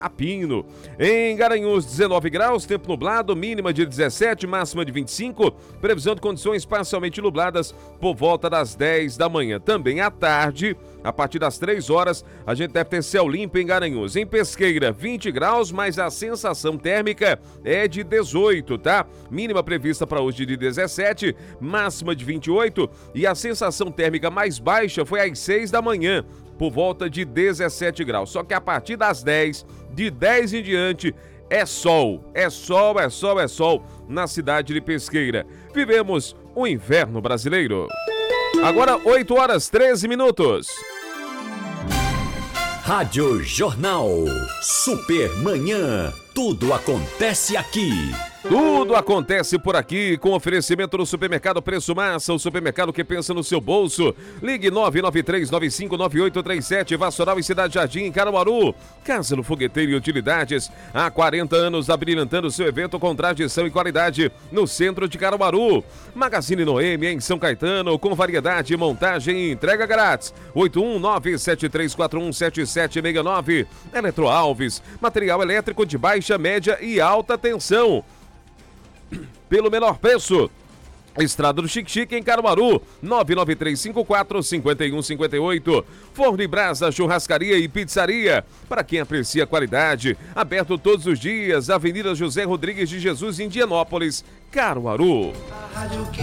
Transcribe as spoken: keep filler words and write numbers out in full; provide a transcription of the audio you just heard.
a Pino. Em Garanhuns, dezenove graus, tempo nublado, mínima de dezessete, máxima de vinte e cinco, previsão de condições parcialmente nubladas por volta das dez da manhã. Também à tarde, a partir das três horas, a gente deve ter céu limpo em Garanhuns. Em Pesqueira, vinte graus, mas a sensação térmica é de dezoito, tá? Mínima prevista para hoje de dezessete, máxima de vinte e oito, e a sensação térmica mais baixa foi às seis da manhã, por volta de dezessete graus. Só que a partir das dez, de dez em diante, é sol. É sol, é sol, é sol na cidade de Pesqueira. Vivemos o inverno brasileiro. Agora, oito horas, treze minutos. Rádio Jornal. Supermanhã. Tudo acontece aqui. Tudo acontece por aqui com oferecimento do Supermercado Preço Massa, o supermercado que pensa no seu bolso. Ligue nove nove três nove cinco nove oito três sete, Vassoural e Cidade Jardim, em Caruaru. Casa do Fogueteiro e Utilidades, há quarenta anos abrilhantando seu evento com tradição e qualidade no centro de Caruaru. Magazine Noêmia em São Caetano, com variedade, montagem e entrega grátis. oito um nove sete três quatro um sete sete seis nove. Eletro Alves, material elétrico de baixa, média e alta tensão. Pelo menor preço. Estrada do Xique-Xique em Caruaru, nove nove três cinco quatro cinco um cinco oito. Forno e Brasa, churrascaria e pizzaria. Para quem aprecia a qualidade, aberto todos os dias, Avenida José Rodrigues de Jesus, em Indianópolis, Caruaru.